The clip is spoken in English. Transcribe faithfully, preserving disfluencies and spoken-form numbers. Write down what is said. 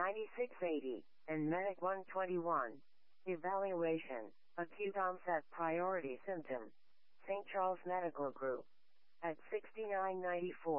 ninety-six eighty, and Medic one twenty-one. Evaluation. Acute onset priority symptom. Saint Charles Medical Group. At sixty-nine ninety-four.